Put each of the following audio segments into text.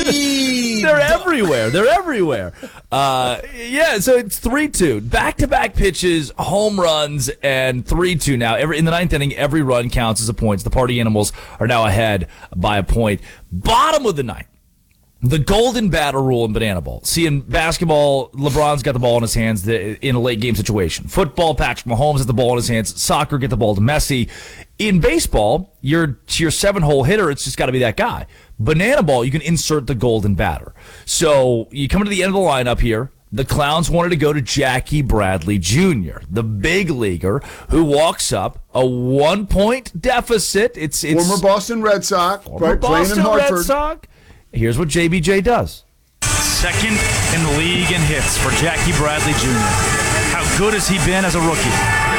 They're everywhere. They're everywhere. Yeah, so it's 3-2. Back-to-back pitches, home runs, and 3-2 now. In the ninth inning, every run counts as a point. So the Party Animals are now ahead by a point. Bottom of the ninth. The golden batter rule in Banana Ball. See, in basketball, LeBron's got the ball in his hands in a late game situation. Football, Patrick Mahomes has the ball in his hands. Soccer, get the ball to Messi. In baseball, your 7-hole hitter, it's just got to be that guy. Banana Ball, you can insert the golden batter. So you come to the end of the lineup here. The Clowns wanted to go to Jackie Bradley Jr., the big leaguer who walks up a 1-point deficit. It's former Boston Red Sox, right? Playing in Hartford. Red Sox. Here's what JBJ does. Second in the league in hits for Jackie Bradley Jr. How good has he been as a rookie?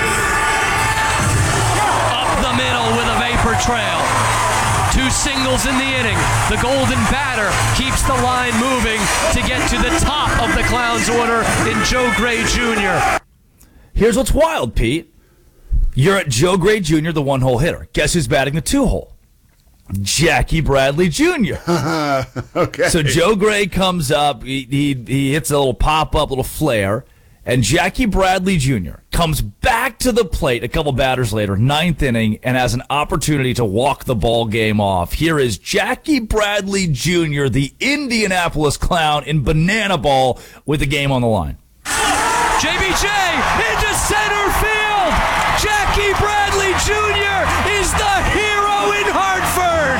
Up the middle with a vapor trail. 2 singles in the inning. The golden batter keeps the line moving to get to the top of the Clowns order in Joe Gray Jr. Here's what's wild, Pete. You're at Joe Gray Jr., the 1-hole hitter. Guess who's batting the 2-hole? Jackie Bradley Jr. Okay. So Joe Gray comes up, he hits a little pop-up, little flare, and Jackie Bradley Jr. comes back to the plate a couple batters later, ninth inning, and has an opportunity to walk the ball game off. Here is Jackie Bradley Jr., the Indianapolis Clown, in Banana Ball with the game on the line. JBJ into center field. Jackie Bradley Jr. is the hero in Hartford.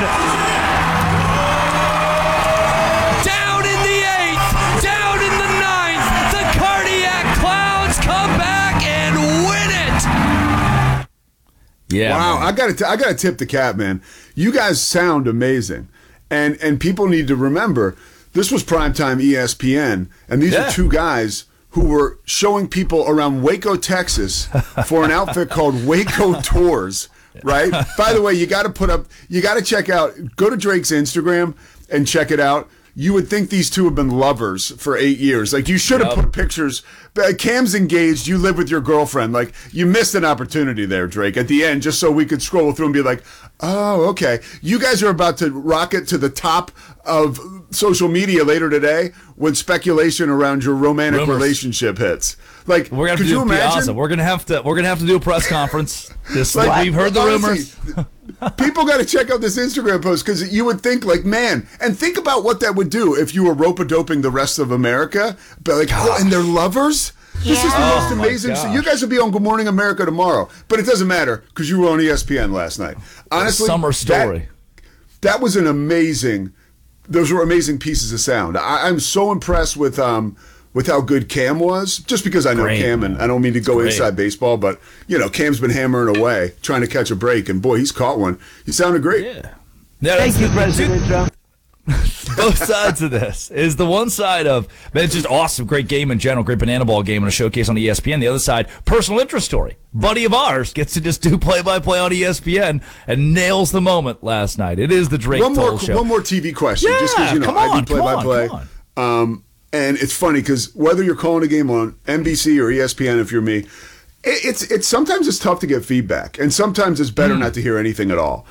Down in the 8th, down in the 9th, the Cardiac Clowns come back and win it. Yeah. Wow, man. I gotta tip the cap, man. You guys sound amazing, and people need to remember this was primetime ESPN, and these are two guys who were showing people around Waco, Texas, for an outfit called Waco Tours, right? By the way, you got to check out, go to Drake's Instagram and check it out. You would think these two have been lovers for 8 years. Like, you should have put pictures. Cam's engaged. You live with your girlfriend. Like, you missed an opportunity there, Drake, at the end, just so we could scroll through and be like, oh, okay. You guys are about to rocket to the top of social media later today when speculation around your romantic relationship hits. Like, we're gonna have to do Piazza. We're gonna have to do a press conference. We've heard the rumors. People got to check out this Instagram post, because you would think, like, man, and think about what that would do if you were rope-a-doping the rest of America. But like, oh, and they're lovers? This is the most amazing. So you guys will be on Good Morning America tomorrow, but it doesn't matter because you were on ESPN last night. Honestly, summer story. That was an amazing. Those were amazing pieces of sound. I'm so impressed with how good Cam was, just because I know Cam, and I don't mean to go inside baseball, but Cam's been hammering away trying to catch a break, and boy, he's caught one. He sounded great. Yeah. Thank you, President Trump. Both sides of this is the one side of, man, it's just awesome, great game in general, great Banana Ball game and a showcase on ESPN. The other side, personal interest story. Buddy of ours gets to just do play-by-play on ESPN and nails the moment last night. It is the Drake Toll Show. One more TV question, just because I do play-by-play. And it's funny because whether you're calling a game on NBC or ESPN, if you're me, it's sometimes it's tough to get feedback, and sometimes it's better not to hear anything at all.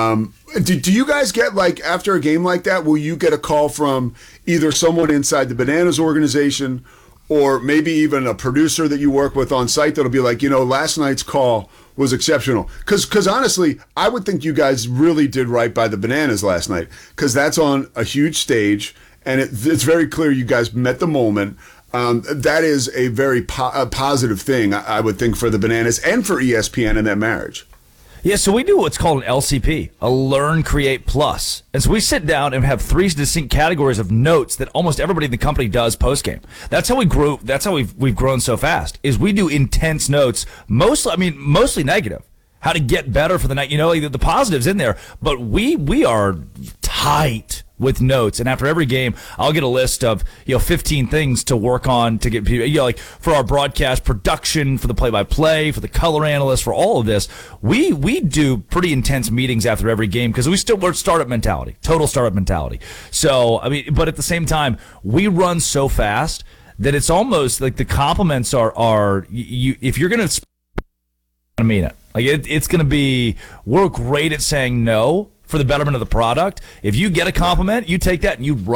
Do you guys get, like, after a game like that, will you get a call from either someone inside the Bananas organization or maybe even a producer that you work with on site that'll be like, last night's call was exceptional? Because honestly, I would think you guys really did right by the Bananas last night, because that's on a huge stage, and it's very clear you guys met the moment. That is a very positive thing, I would think, for the Bananas and for ESPN in that marriage. Yeah, so we do what's called an LCP, a Learn, Create, Plus. And so we sit down and have 3 distinct categories of notes that almost everybody in the company does post-game. That's how we grew. That's how we've grown so fast, is we do intense notes, mostly negative. How to get better for the night. The positives in there, but we are tight with notes, and after every game I'll get a list of 15 things to work on to get people, like for our broadcast production, for the play-by-play, for the color analyst, for all of this. We do pretty intense meetings after every game because we're startup mentality, total startup mentality. So but at the same time we run so fast that it's almost like the compliments are if you're gonna mean it, like it's gonna be, we're great at saying no for the betterment of the product. If you get a compliment, you take that and you